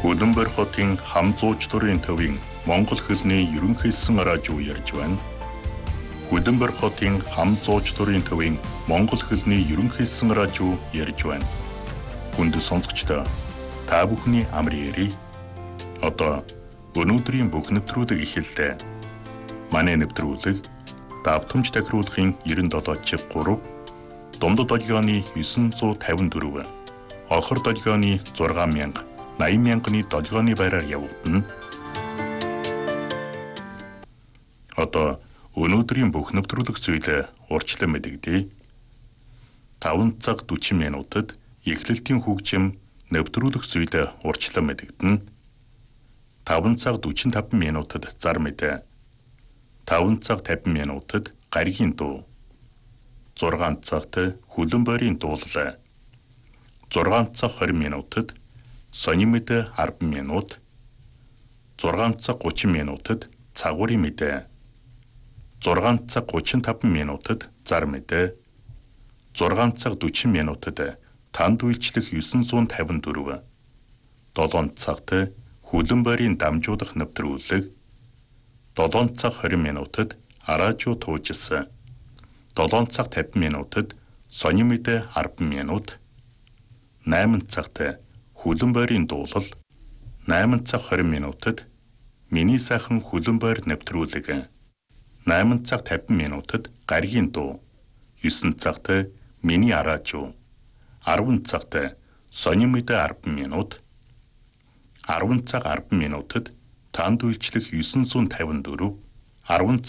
Хөлбөмбөр хотын хам зуучлалын төвийн Монгол хэлний ерөнхийлсөн радио ярьж байна. Хөлбөмбөр хотын хам зуучлалын төвийн Монгол хэлний ерөнхийлсөн радио ярьж байна. Хүнд сонсогчдоо та бүхний амрын яриг. Одоо өнөөдрийн бүх нэвтрүүлэг эхэллээ. Манай нэвтрүүлэг давтамж тахируулахын 97.3, дундад долгионы 954, охор долгионы 6000, 80,000-ны долгионы байраар явагдана. Одоо өнөөдрийн бүх нэвтрүүлэг зүйлээ урьдчилан мэдэгдээ. 5 цаг 40 минутад эхлэлтийн хөгжим нэвтрүүлэг зүйлээ урьдчилан мэдэгдэнэ. 5 цаг 45 минутад зар мэдээ. 5 цаг 50 минутад гаригийн дуу. 6 цагт хөлбөмбөрийн дуулал. 6 цаг 20 минутад сонин мэдээ 10 минут. 6 цаг 30 минутад цагуурын мэдээ. 6 цаг 35 минутад зар мэдээ. 6 цаг 40 минутад танд үйлчлэх 954. 7 цагт хөлбөмбөрийн дамжуулах нэвтрүүлэг. 7 цаг 20 минутад радио туужсан. 7 цаг 50 минутад сонин мэдээ 10 минут. 8 цагт хөлбөмбөрийн дуулал. 8 цаг 20 минутад миний сайхан хөлбөмбөр нэвтрүүлэг. 8 цаг 50 минутад гаригийн дуу. 9 цагт миний радио. 10 цагт сонин мэдээ 10 минут. 10 цаг 10 минутад танд үйлчлэх 954. 10